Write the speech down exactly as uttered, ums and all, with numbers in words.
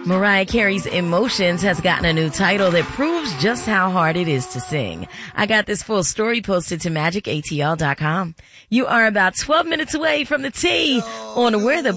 Mariah Carey's Emotions has gotten a new title that proves just how hard it is to sing. I got this full story posted to magic A T L dot com. You are about twelve minutes away from the T on Where the